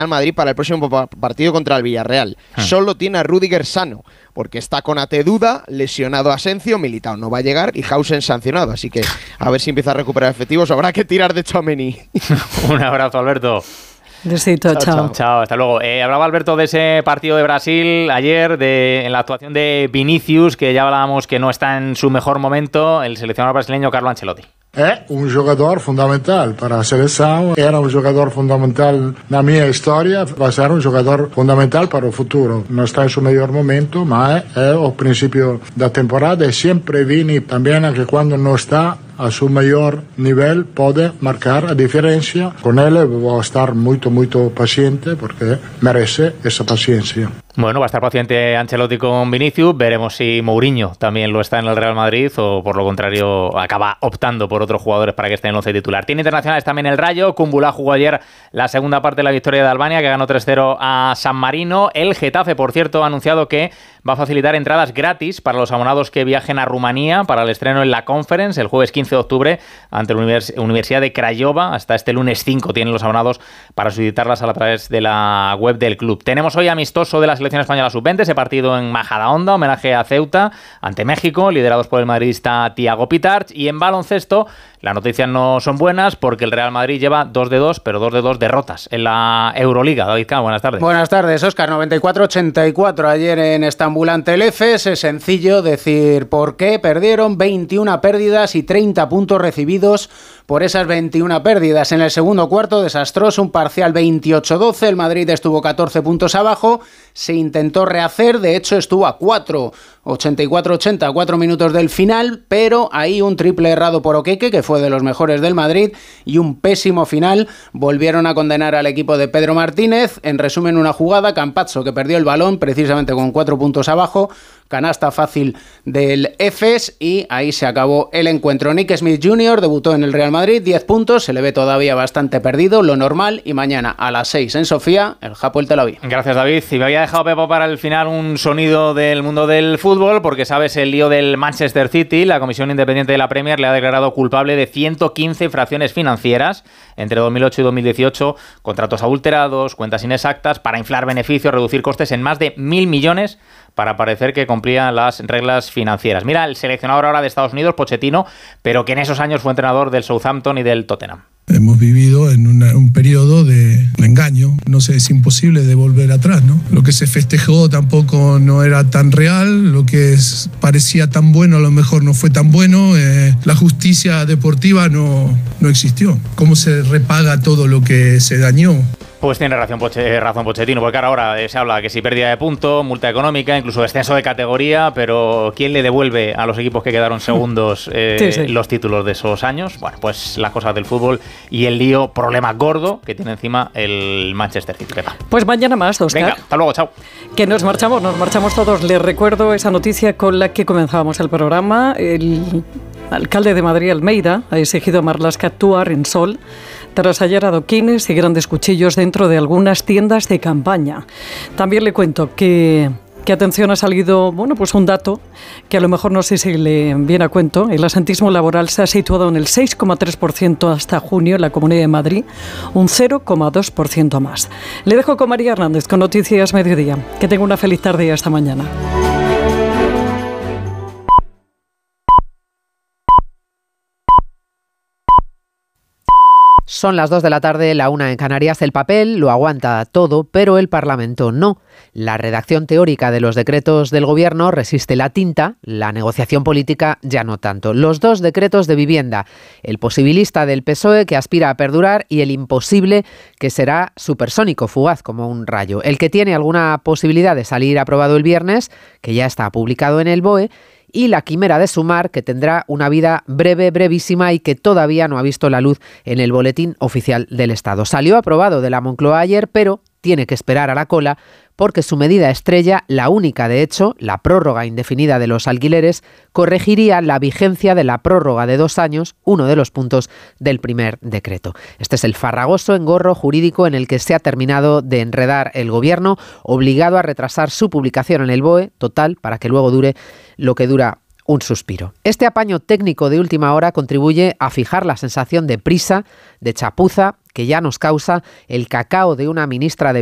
Madrid para el próximo partido contra el Villarreal. Solo tiene a Rüdiger sano, porque está con Ate Duda, lesionado Asencio, Militao no va a llegar y Hausen sancionado. Así que a ver si empieza a recuperar efectivos. Habrá que tirar de Tchouaméni. Un abrazo, Alberto. Besito, chao. Chao, hasta luego. Hablaba Alberto de ese partido de Brasil ayer, en la actuación de Vinicius, que ya hablábamos que no está en su mejor momento, el seleccionador brasileño Carlo Ancelotti. É um jogador fundamental para a seleção, era um jogador fundamental na minha história, vai ser um jogador fundamental para o futuro. Não está em seu melhor momento, mas é o princípio da temporada e sempre vini também que quando não está a su mejor nivel pode marcar a diferencia. Con él voy a estar muy paciente porque merece esa paciencia. Bueno, va a estar paciente Ancelotti con Vinicius. Veremos si Mourinho también lo está en el Real Madrid o por lo contrario acaba optando por otros jugadores para que esté en el 11 titular. Tiene internacionales también el Rayo. Kumbula jugó ayer la segunda parte de la victoria de Albania, que ganó 3-0 a San Marino. El Getafe, por cierto, ha anunciado que va a facilitar entradas gratis para los abonados que viajen a Rumanía para el estreno en la Conference el jueves 15 de octubre ante la Universidad de Craiova. Hasta este lunes 5 tienen los abonados para solicitarlas a través de la web del club. Tenemos hoy amistoso de la selección española sub-20, ese partido en Majadahonda, homenaje a Ceuta ante México, liderados por el madridista Thiago Pitarch. Y en baloncesto, las noticias no son buenas porque el Real Madrid lleva 2-2, pero 2-2 derrotas en la Euroliga. David K, buenas tardes. Buenas tardes, Óscar. 94-84 ayer en Estambul ante el EFES. Es sencillo decir por qué perdieron. 21 pérdidas y 30 puntos recibidos por esas 21 pérdidas. En el segundo cuarto, desastroso, un parcial 28-12. El Madrid estuvo 14 puntos abajo. Se intentó rehacer, de hecho estuvo a 84-80, 4 minutos del final, pero ahí un triple errado por Okeke, que fue de los mejores del Madrid, y un pésimo final. Volvieron a condenar al equipo de Pedro Martínez. En resumen, una jugada, Campazzo, que perdió el balón precisamente con 4 puntos abajo, canasta fácil del EFES, y ahí se acabó el encuentro. Nick Smith Jr. debutó en el Real Madrid, 10 puntos, se le ve todavía bastante perdido, lo normal, y mañana a las 6 en Sofía, el Hapoel Tel Aviv. Gracias, David. Y me había dejado, Pepo, para el final un sonido del mundo del fútbol, porque sabes el lío del Manchester City. La Comisión Independiente de la Premier le ha declarado culpable de 115 infracciones financieras entre 2008 y 2018, contratos adulterados, cuentas inexactas, para inflar beneficios, reducir costes en más de 1.000 millones para parecer que cumplían las reglas financieras. Mira, el seleccionador ahora de Estados Unidos, Pochettino, pero que en esos años fue entrenador del Southampton y del Tottenham. Hemos vivido en un periodo de engaño. No sé, es imposible de volver atrás, ¿no? Lo que se festejó tampoco no era tan real, lo que parecía tan bueno a lo mejor no fue tan bueno. La justicia deportiva no existió. ¿Cómo se repaga todo lo que se dañó? Pues tiene razón Pochettino, porque ahora se habla que si pérdida de punto, multa económica, incluso descenso de categoría, pero ¿quién le devuelve a los equipos que quedaron segundos los títulos de esos años? Bueno, pues las cosas del fútbol y el lío, problema gordo que tiene encima el Manchester City. Pues mañana más, Óscar. Venga, hasta luego, chao. Que nos marchamos todos. Les recuerdo esa noticia con la que comenzábamos el programa. El alcalde de Madrid, Almeida, ha exigido a Marlaska actuar en Sol tras hallar adoquines y grandes cuchillos dentro de algunas tiendas de campaña. También le cuento que atención, ha salido pues un dato que a lo mejor no sé si le viene a cuento. El asentismo laboral se ha situado en el 6,3% hasta junio en la Comunidad de Madrid, un 0,2% más. Le dejo con María Hernández con Noticias Mediodía. Que tenga una feliz tarde y hasta mañana. Son las 2 de la tarde, la 1 en Canarias. El papel lo aguanta todo, pero el Parlamento no. La redacción teórica de los decretos del Gobierno resiste la tinta, la negociación política ya no tanto. Los dos decretos de vivienda, el posibilista del PSOE que aspira a perdurar y el imposible que será supersónico, fugaz como un rayo. El que tiene alguna posibilidad de salir aprobado el viernes, que ya está publicado en el BOE, y la quimera de Sumar, que tendrá una vida brevísima y que todavía no ha visto la luz en el Boletín Oficial del Estado. Salió aprobado de la Moncloa ayer, pero tiene que esperar a la cola porque su medida estrella, la única de hecho, la prórroga indefinida de los alquileres, corregiría la vigencia de la prórroga de 2 años, uno de los puntos del primer decreto. Este es el farragoso engorro jurídico en el que se ha terminado de enredar el Gobierno, obligado a retrasar su publicación en el BOE, total, para que luego dure lo que dura un suspiro. Este apaño técnico de última hora contribuye a fijar la sensación de prisa, de chapuza que ya nos causa el cacao de una ministra de